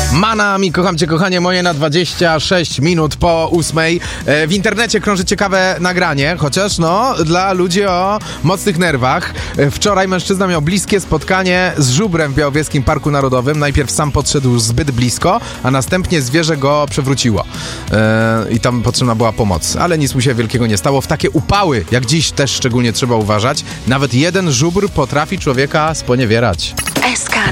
Manami, kocham cię, kochanie moje, na 26 minut po 8. W internecie krąży ciekawe nagranie, chociaż dla ludzi o mocnych nerwach. Wczoraj mężczyzna miał bliskie spotkanie z żubrem w Białowieskim Parku Narodowym. Najpierw sam podszedł zbyt blisko, a następnie zwierzę go przewróciło. I tam potrzebna była pomoc. Ale nic mu się wielkiego nie stało. W takie upały, jak dziś, też szczególnie trzeba uważać. Nawet jeden żubr potrafi człowieka sponiewierać. SK